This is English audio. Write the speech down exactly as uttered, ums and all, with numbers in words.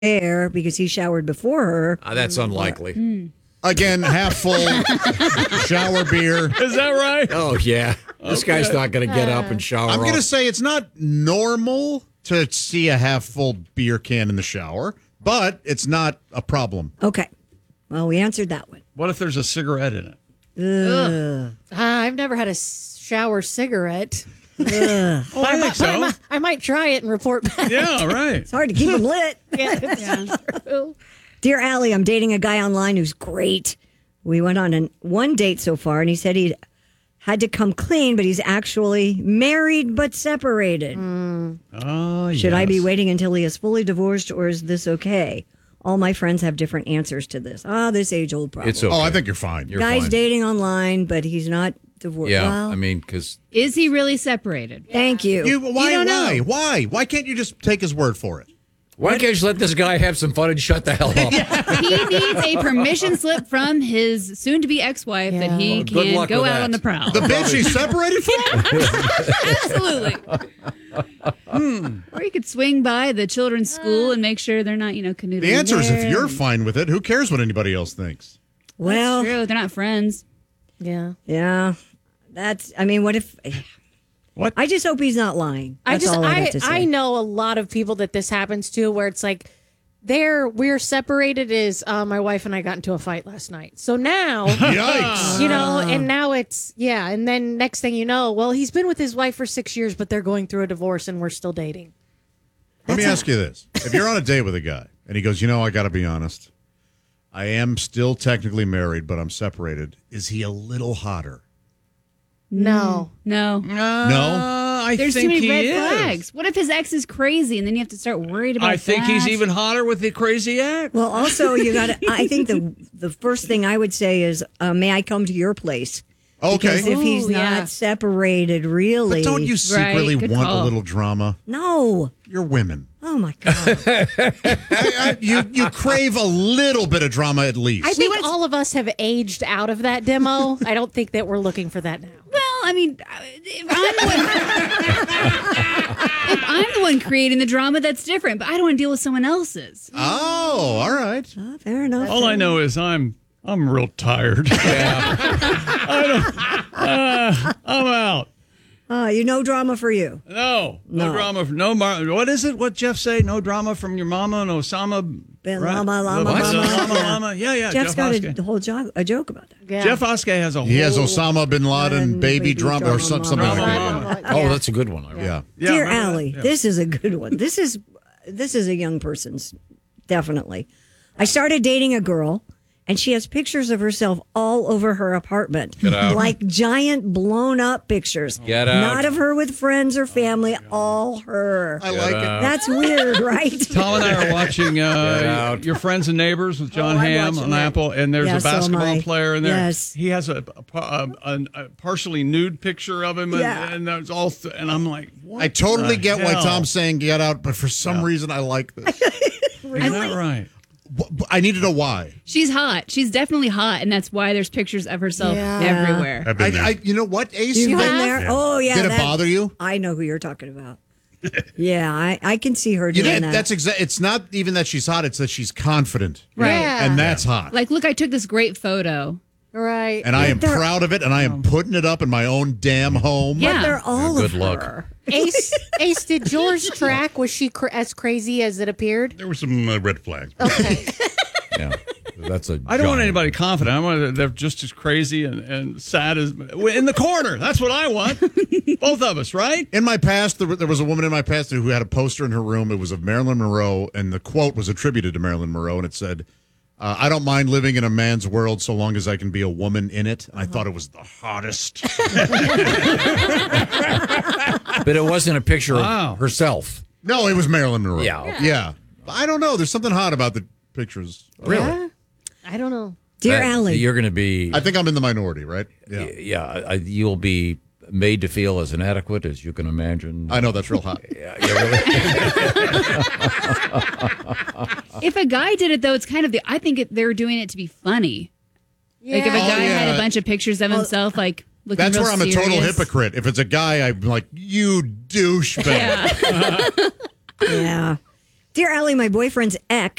there because he showered before her. Uh, that's unlikely. Mm. Again, half full shower beer. Is that right? Oh, yeah. This okay. guy's not going to get up and shower. I'm going to off. say it's not normal to see a half full beer can in the shower, but it's not a problem. Okay. Well, we answered that one. What if there's a cigarette in it? Ugh. Uh, I've never had a shower cigarette. Oh, I, I think so. I might, I might try it and report back. Yeah, right. It's hard to keep them lit. Yeah, yeah. True. Dear Allie, I'm dating a guy online who's great. We went on an, one date so far, and he said he had to come clean, but he's actually married but separated. Mm. Oh, Should yes. I be waiting until he is fully divorced, or is this okay? All my friends have different answers to this. Ah, this age-old problem. It's okay. Oh, I think you're fine. You're Guy's fine. dating online, but he's not divorced. Yeah, well, I mean, because... Is he really separated? Thank you. You, why? You don't why? know. Why? Why can't you just take his word for it? Why can't you let this guy have some fun and shut the hell up? He needs a permission slip from his soon-to-be ex-wife Yeah. that he Well, good can luck go with out that. on the prowl. The bitch he's separated from? Absolutely. hmm. Or you could swing by the children's school and make sure they're not, you know, canoodling. The answer is if there. you're fine with it, who cares what anybody else thinks? well, True, they're not friends. Yeah. yeah. That's, I mean, what if... What? I just hope he's not lying. I That's just all I, I, have to say. I know a lot of people that this happens to where it's like they're we're separated is uh, my wife and I got into a fight last night. So now Yikes. you know, and now it's yeah, and then next thing you know, well, he's been with his wife for six years, but they're going through a divorce and we're still dating. Let me ask you this. If you're on a date with a guy and he goes, you know, I got to be honest, I am still technically married, but I'm separated. Is he a little hotter? No. No. Uh, No? I There's too think many he red is. flags. What if his ex is crazy and then you have to start worried about I think that? he's even hotter with the crazy ex. Well, also, you got to, I think the the first thing I would say is, uh, may I come to your place? Okay. Because if he's Ooh, not yeah. separated, really. But don't you secretly Right, good want call. a little drama? No. You're women. Oh, my God. I, I, you, you crave a little bit of drama at least. I think all of us have aged out of that demo. I don't think that we're looking for that now. Well, I mean, if I'm, the one, if I'm the one creating the drama, that's different. But I don't want to deal with someone else's. Oh, all right. Oh, fair enough. All I know is I'm I'm real tired. Yeah. I don't, uh, I'm out. Uh, you no drama for you. No, no, No. drama. For, no, mar- what is it? What Jeff say? No drama from your mama and Osama. Bin right? Lama, Lama, What? Lama. Lama, Yeah. Lama. Yeah, yeah. Jeff's Jeff got Oskey. a whole jo- a joke about that. Yeah. Jeff Oskey has a whole. He has Osama bin Laden And baby baby drama drama or some, something drama like that. mama. Oh, that's a good one. I Yeah. Yeah, Dear remember that? Allie, Yeah. this is a good one. This is this is a young person's, definitely. I started dating a girl, and she has pictures of herself all over her apartment. Get out. Like giant blown up pictures. Get out. Not of her with friends or family, all her. I like it. That's weird, right? Tom and I are watching uh, out. Your Friends and Neighbors with John Oh, I'm Hamm watching on that. Apple, and there's Yeah, a so am basketball I. player in there. Yes. He has a, a, a, a partially nude picture of him, and, Yeah. and there's all, th- and I'm like, what I totally the get why hell? Tom's saying get out, but for some Yeah. reason I like this. Isn't that right? W- I need to know why. She's hot. She's definitely hot, and that's why there's pictures of herself Yeah. everywhere. I, I, you know what, Ace? You've You been have? there? Oh, yeah. Did it that- bother you? I know who you're talking about. Yeah, I, I can see her You doing know, that. that's exa- It's not even that she's hot; it's that she's confident, Right. Yeah. and that's hot. Like, look, I took this great photo. Right. And I am They're- proud of it, and I am putting it up in my own damn home. Yeah. But they're all Yeah, of good luck. her. Ace, Ace, did yours track? Was she cr- as crazy as it appeared? There were some uh, red flags. Okay. Yeah. That's a I don't want giant- anybody confident. I want they're just as crazy and, and sad as in the corner. That's what I want. Both of us, right? In my past, there, there was a woman in my past who had a poster in her room. It was of Marilyn Monroe, and the quote was attributed to Marilyn Monroe, and it said, uh, I don't mind living in a man's world so long as I can be a woman in it. And I thought it was the hottest. But it wasn't a picture Wow. of herself. No, it was Marilyn Monroe. Yeah, okay. Yeah. I don't know. There's something hot about the pictures. Really? Yeah. I don't know. Dear That- Allie. You're going to be, I think I'm in the minority, right? Yeah. yeah, I- you'll be made to feel as inadequate as you can imagine. I know that's real hot. Yeah, yeah, really. If a guy did it, though, it's kind of the. I think it, they're doing it to be funny. Like if a Oh, guy yeah. had a bunch of pictures of himself, like looking That's real where I'm a total serious. hypocrite. If it's a guy, I'm like, you douchebag. Yeah. Yeah. Dear Allie, my boyfriend's ex